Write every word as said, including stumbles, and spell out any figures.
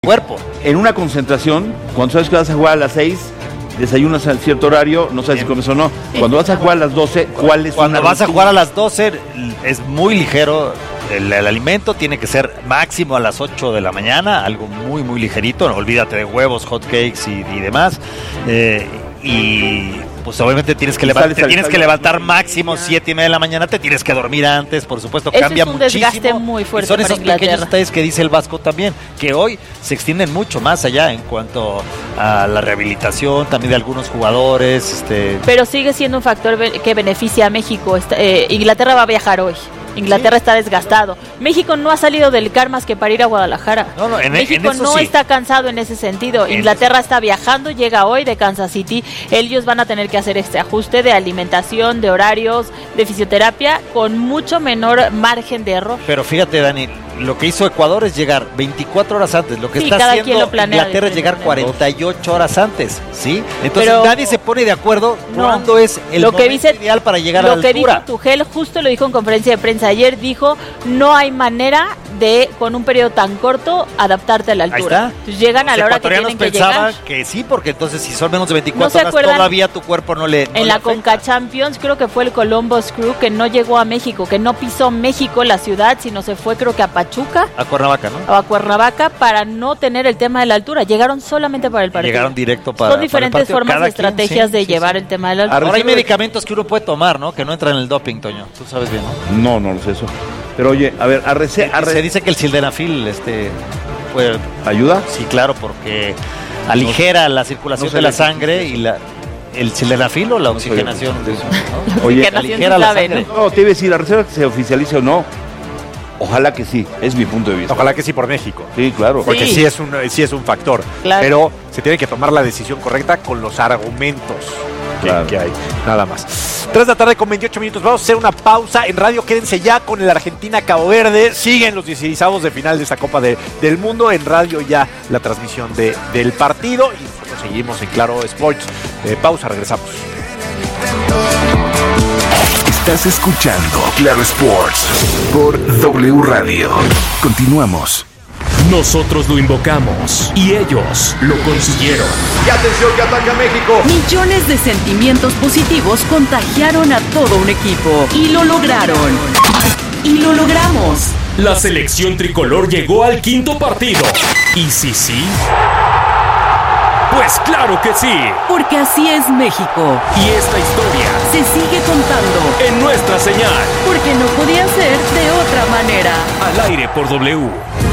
Cuerpo. En una concentración, cuando sabes que vas a jugar a las seis, desayunas a cierto horario, no sabes si comes o no. Cuando vas a jugar a las doce, ¿cuál es Cuando una vas rutina? a jugar a las doce, es muy ligero. El, el alimento tiene que ser máximo a las ocho de la mañana, algo muy, muy ligerito. No, olvídate de huevos, hot cakes y, y demás. Eh, y pues obviamente tienes que, leva- te tienes que levantar máximo siete y media de la mañana, te tienes que dormir antes, por supuesto, Ese cambia es un muchísimo. desgaste muy fuerte y son para esos Inglaterra. pequeños detalles que dice el Vasco también, que hoy se extienden mucho más allá en cuanto a la rehabilitación también de algunos jugadores. Este... Pero sigue siendo un factor be- que beneficia a México. Esta- eh, Inglaterra va a viajar hoy. Inglaterra sí. está desgastado. México no ha salido del C A R más que para ir a Guadalajara. No, no, en, México en eso no sí. está cansado en ese sentido. En Inglaterra eso. está viajando, llega hoy de Kansas City. Ellos van a tener que hacer este ajuste de alimentación, de horarios, de fisioterapia, con mucho menor margen de error. Pero fíjate, Dani, lo que hizo Ecuador es llegar veinticuatro horas antes. Lo que sí, está cada haciendo quien lo planea Inglaterra es llegar cuarenta y ocho horas antes, ¿sí? Entonces Pero, nadie se pone de acuerdo no, cuándo es el lo momento que dice, ideal para llegar lo a la que altura. dijo Tuchel, justo lo dijo en conferencia de prensa ayer, dijo, no hay manera de, con un periodo tan corto, adaptarte a la altura. Ahí está. Entonces llegan Los a la hora que tienen que llegar. pensaban que sí, porque entonces si son menos de veinticuatro ¿No se horas, acuerdan? todavía tu cuerpo no le no En le la afecta. Conca Champions, creo que fue el Columbus Crew que no llegó a México, que no pisó México, la ciudad, sino se fue creo que a Pachuca. A Cuernavaca, ¿no? O a Cuernavaca para no tener el tema de la altura. Llegaron solamente para el partido. Llegaron directo para Son diferentes para el partido. formas Cada de estrategias quien, sí, de sí, llevar sí. el tema de la altura. Ahora hay medicamentos que uno puede tomar, ¿no? Que no entran en el doping, Toño. Tú sabes bien, ¿no? No, no lo sé eso. Pero oye, a ver, a rece- a Se re- dice que el sildenafil este, puede... ¿ayuda? Sí, claro, porque aligera la circulación no sé de la de qué sangre y la... ¿El sildenafil o la oxigenación? de eso. La Oye, oxigenación aligera sí la sabe, sangre. ¿no? No, te iba a decir, la reserva que se oficialice o no. Ojalá que sí, es mi punto de vista. Ojalá que sí por México. Sí, claro. Porque Sí. sí, es, un, sí es un factor. Claro. Pero se tiene que tomar la decisión correcta con los argumentos que, Claro. que hay. Nada más. tres de la tarde con veintiocho minutos. Vamos a hacer una pausa en radio. Quédense ya con el Argentina-Cabo Verde. Siguen los dieciseisavos de final de esta Copa de, del Mundo. En radio ya la transmisión de, del partido. Y nosotros seguimos en Claro Sports. Eh, pausa, regresamos. Estás escuchando Claro Sports por W Radio. Continuamos. Nosotros lo invocamos y ellos lo consiguieron. ¡Y atención que ataca México! Millones de sentimientos positivos contagiaron a todo un equipo y lo lograron. Y lo logramos. La selección tricolor llegó al quinto partido. ¿Y sí, sí? Pues claro que sí. Porque así es México. Y esta historia Se sigue contando. en nuestra señal. Porque no podía ser de otra manera. Al aire por W.